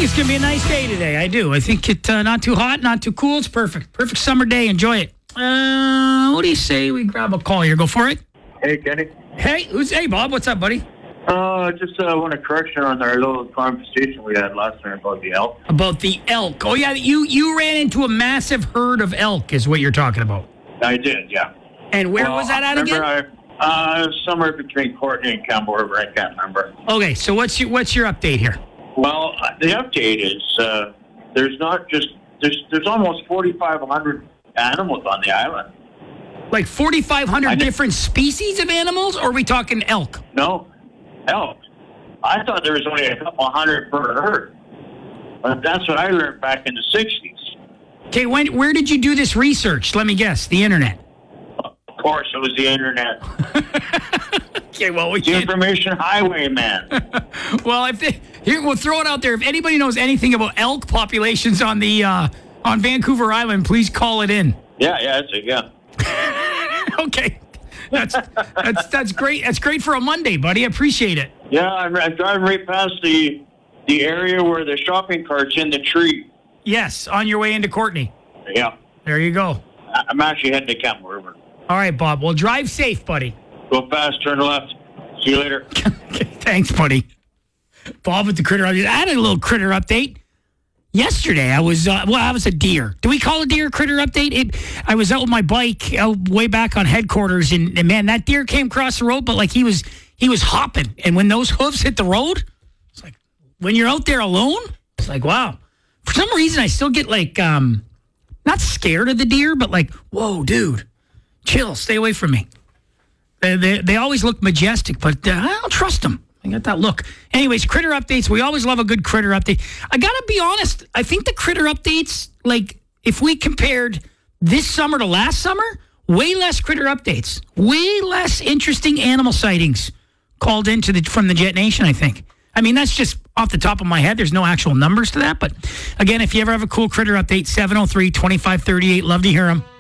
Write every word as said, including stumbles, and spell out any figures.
think it's going to be a nice day today. I do. I think it's uh, not too hot, not too cool. It's perfect. Perfect summer day. Enjoy it. Uh, what do you say we grab a call here? Go for it. Hey, Kenny. Hey, who's hey Bob? What's up, buddy? Uh, just uh, want a correction on our little conversation we had last night about the elk. About the elk. Oh yeah, you you ran into a massive herd of elk, is what you're talking about. I did, yeah. And where well, was that at again? I, uh, somewhere between Courtney and Campbell River. I can't remember. Okay, so what's your what's your update here? Well, uh, the update is uh, there's not just there's there's almost forty-five hundred animals on the island. Like forty-five hundred different species of animals, or are we talking elk? No, elk. I thought there was only a couple hundred per herd. But that's what I learned back in the sixties. Okay, when where did you do this research? Let me guess. The internet. Of course, it was the internet. Okay, well, we the can't. information highway, man. Well, if they, here we'll throw it out there. If anybody knows anything about elk populations on the uh, on Vancouver Island, please call it in. Yeah, yeah, that's it. Yeah. Okay, that's that's that's great. That's great for a Monday, buddy. I appreciate it. Yeah, I'm, I'm driving right past the the area where the shopping cart's in the tree. Yes, on your way into Courtney. Yeah. There you go. I'm actually heading to Campbell River. All right, Bob. Well, drive safe, buddy. Go fast, turn left. See you later. Okay, thanks, buddy. Bob with the critter update. I had a little critter update. Yesterday, I was, uh, well, I was a deer. Do we call a deer a critter update? It, I was out with my bike out way back on headquarters, and, and man, that deer came across the road, but like he was, he was hopping. And when those hooves hit the road, it's like, when you're out there alone, it's like, wow. For some reason, I still get like, um, not scared of the deer, but like, whoa, dude, chill, stay away from me. They, they, they always look majestic, but uh, I don't trust them. I got that look. Anyways, critter updates. We always love a good critter update. I got to be honest. I think the critter updates, like if we compared this summer to last summer, way less critter updates, way less interesting animal sightings called into the from the Jet Nation, I think. I mean, that's just off the top of my head. There's no actual numbers to that. But again, if you ever have a cool critter update, seven oh three, two five three eight, love to hear them.